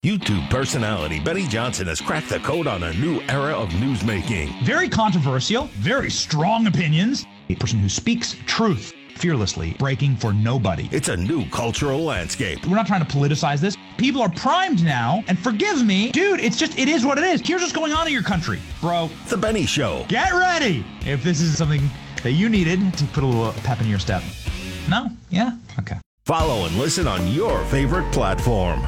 YouTube personality Benny Johnson has cracked the code on a new era of newsmaking. Very controversial, very strong opinions. A person who speaks truth fearlessly, breaking for nobody. It's a new cultural landscape. We're not trying to politicize this. People are primed now, and forgive me, dude, it is what it is. Here's what's going on in your country, bro. It's The Benny Show. Get ready if this is something that you needed to put a little pep in your step. No? Yeah? Okay. Follow and listen on your favorite platform.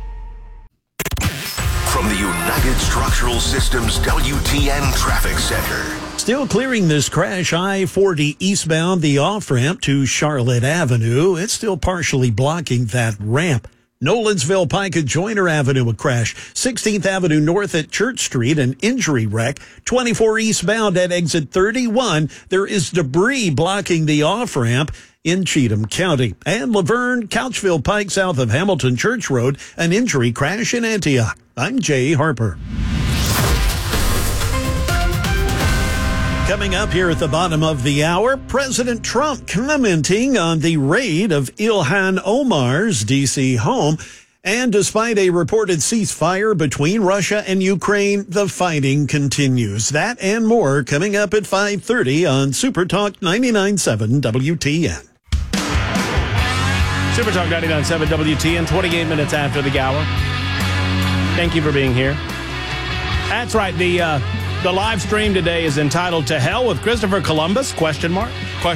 From the United Structural Systems WTN Traffic Center. Still clearing this crash, I-40 eastbound, the off-ramp to Charlotte Avenue. It's still partially blocking that ramp. Nolensville Pike at Joyner Avenue, a crash. 16th Avenue North at Church Street, an injury wreck. 24 eastbound at exit 31. There is debris blocking the off-ramp in Cheatham County. And Laverne, Couchville Pike south of Hamilton Church Road, an injury crash in Antioch. I'm Jay Harper. Coming up here at the bottom of the hour, President Trump commenting on the raid of Ilhan Omar's D.C. home. And despite a reported ceasefire between Russia and Ukraine, the fighting continues. That and more coming up at 5:30 on Super Talk 99.7 WTN. Super Talk 99.7 WTN, 28 minutes after the hour. Thank you for being here. That's right. The live stream today is entitled "To Hell with Christopher Columbus?" Question mark.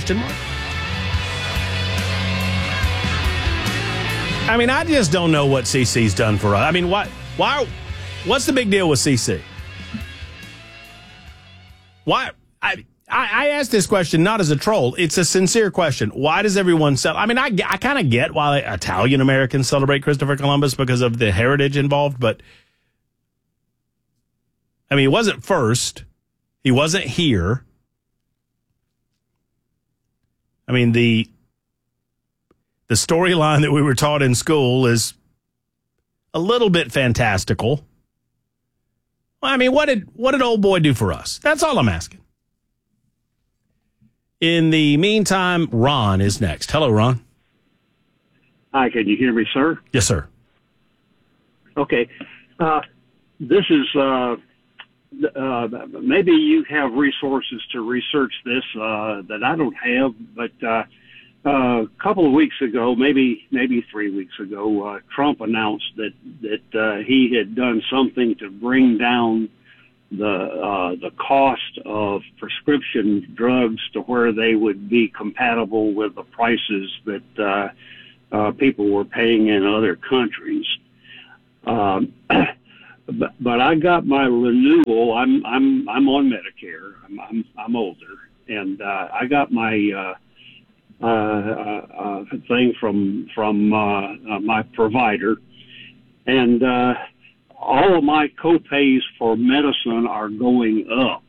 I mean, I just don't know what CC's done for us. I mean, what's the big deal with CC? Why? I asked this question not as a troll. It's a sincere question. Why does everyone I mean, I kind of get why Italian Americans celebrate Christopher Columbus because of the heritage involved, but I mean, he wasn't first. He wasn't here. I mean, the storyline that we were taught in school is a little bit fantastical. I mean, what did old boy do for us? That's all I'm asking. In the meantime, Ron is next. Hello, Ron. Hi, can you hear me, sir? Yes, sir. Okay. This is, maybe you have resources to research this that I don't have, but a couple of weeks ago, maybe 3 weeks ago, Trump announced that he had done something to bring down the cost of prescription drugs to where they would be compatible with the prices that people were paying in other countries. But I got my renewal. I'm on Medicare. I'm older, and I got my thing from my provider, and all of my copays for medicine are going up.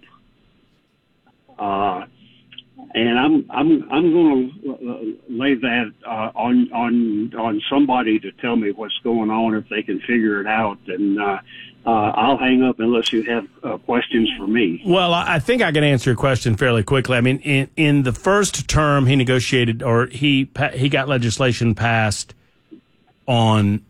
And I'm going to lay that on somebody to tell me what's going on if they can figure it out, and I'll hang up unless you have questions for me. Well, I think I can answer your question fairly quickly. I mean, in the first term, he negotiated, or he got legislation passed on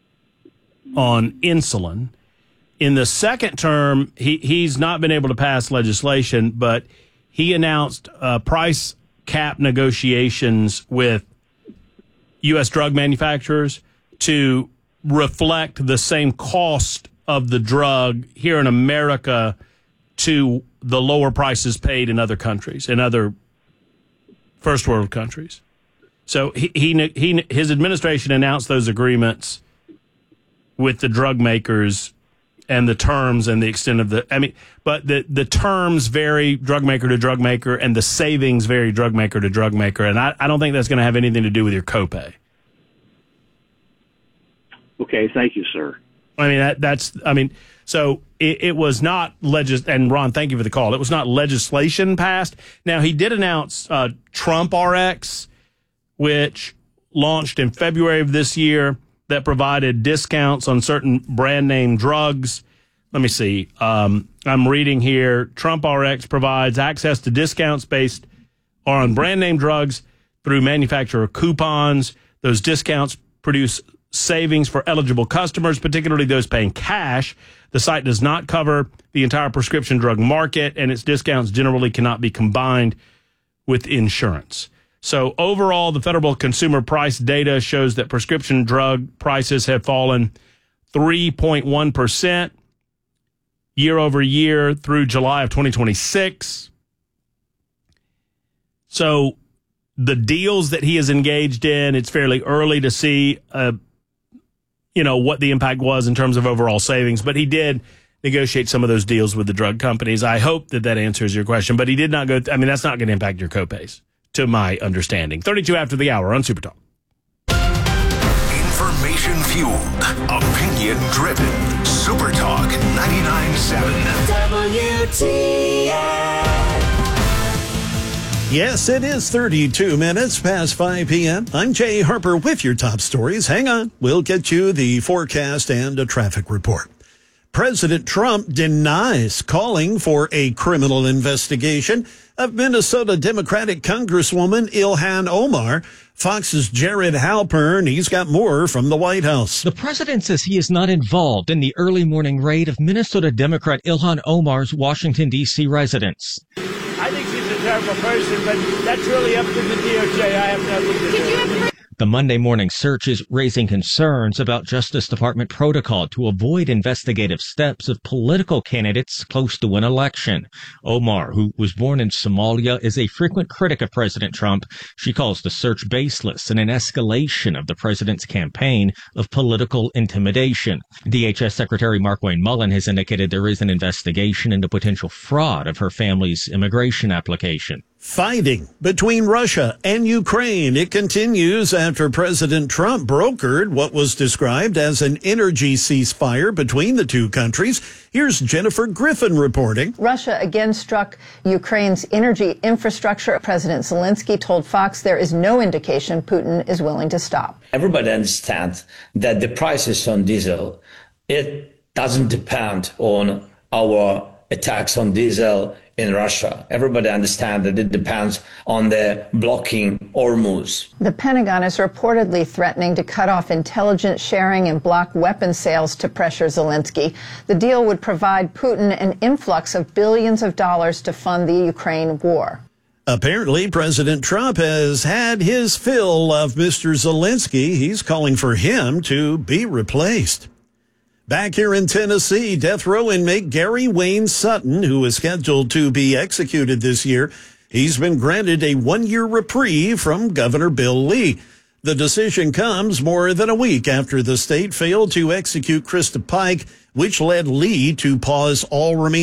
insulin. In the second term, he's not been able to pass legislation, but he announced price cap negotiations with U.S. drug manufacturers to reflect the same cost of the drug here in America to the lower prices paid in other countries, in other first world countries. So his administration announced those agreements with the drug makers, and the terms and the extent of but the terms vary drug maker to drug maker, and the savings vary drug maker to drug maker. And I don't think that's going to have anything to do with your copay. Okay. Thank you, sir. I mean, so it was not and Ron, thank you for the call. It was not legislation passed. Now, he did announce Trump RX, which launched in February of this year, that provided discounts on certain brand name drugs. Let me see. I'm reading here. Trump RX provides access to discounts based on brand name drugs through manufacturer coupons. Those discounts produce savings for eligible customers, particularly those paying cash. The site does not cover the entire prescription drug market, and its discounts generally cannot be combined with insurance. So overall, the Federal Consumer Price data shows that prescription drug prices have fallen 3.1% year over year through July of 2026. So the deals that he is engaged in, it's fairly early to see, what the impact was in terms of overall savings. But he did negotiate some of those deals with the drug companies. I hope that answers your question. But he did not go. That's not going to impact your copays, to my understanding. 32 after the hour on Super Talk. Information fueled, opinion driven. Super Talk 99.7 WTN. Yes, it is 32 minutes past 5 p.m. I'm Jay Harper with your top stories. Hang on. We'll get you the forecast and a traffic report. President Trump denies calling for a criminal investigation of Minnesota Democratic Congresswoman Ilhan Omar. Fox's Jared Halpern, he's got more from the White House. The president says he is not involved in the early morning raid of Minnesota Democrat Ilhan Omar's Washington, D.C. residence. I think she's a terrible person, but that's really up to the DOJ. I have nothing to do. The Monday morning search is raising concerns about Justice Department protocol to avoid investigative steps of political candidates close to an election. Omar, who was born in Somalia, is a frequent critic of President Trump. She calls the search baseless and an escalation of the president's campaign of political intimidation. DHS Secretary Markwayne Mullin has indicated there is an investigation into potential fraud of her family's immigration application. Fighting between Russia and Ukraine. It continues after President Trump brokered what was described as an energy ceasefire between the two countries. Here's Jennifer Griffin reporting. Russia again struck Ukraine's energy infrastructure. President Zelensky told Fox there is no indication Putin is willing to stop. Everybody understands that the prices on diesel, it doesn't depend on our attacks on diesel in Russia. Everybody understands that it depends on the blocking Hormuz. The Pentagon is reportedly threatening to cut off intelligence sharing and block weapons sales to pressure Zelensky. The deal would provide Putin an influx of billions of dollars to fund the Ukraine war. Apparently, President Trump has had his fill of Mr. Zelensky. He's calling for him to be replaced. Back here in Tennessee, death row inmate Gary Wayne Sutton, who is scheduled to be executed this year, he's been granted a 1-year reprieve from Governor Bill Lee. The decision comes more than a week after the state failed to execute Krista Pike, which led Lee to pause all remaining